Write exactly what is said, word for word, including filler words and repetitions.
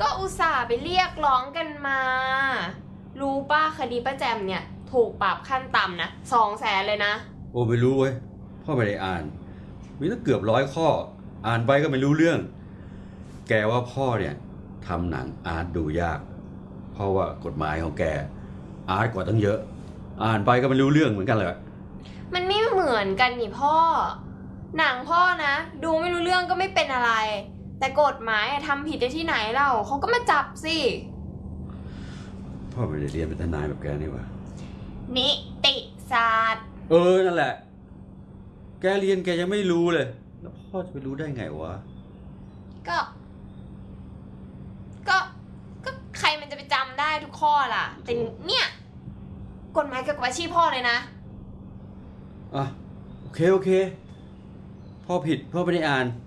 ก็อุตส่าห์ไปเรียกร้องกันมารู้ป้าคดีป้าแจมเนี่ยถูกปรับขั้นต่ำนะสองแสนเลยนะโอ้ไม่รู้เว้ยพ่อไม่ได้อ่านมีตั้งเกือบร้อยข้ออ่านไปก็ไม่รู้เรื่องแกว่าพ่อเนี่ยทำหนังอาร์ตดูยากเพราะว่ากฎหมายของแกอาร์ตกว่าตั้งเยอะอ่านไปก็ไม่รู้เรื่องเหมือนกันเลยมันไม่เหมือนกันนี่พ่อหนังพ่อนะดูไม่รู้เรื่องก็ไม่เป็นอะไรแต่กฎหมายทำผิดได้ที่ไหนเล่าเขาก็มาจับสิพ่อไม่ได้เรียนเป็นทนายแบบแกนี่หว่านิติศาสตร์เออนั่นแหละแกเรียนแกยังไม่รู้เลยแล้วพ่อจะไปรู้ได้ไงวะก็ก็ก็ใครมันจะไปจำได้ทุกข้อล่ะแต่เนี่ยกฎหมายเกี่ยวกับอาชีพพ่อเลยนะอ่ะโอเคโอเคพ่อผิดพ่อไม่ได้อ่าน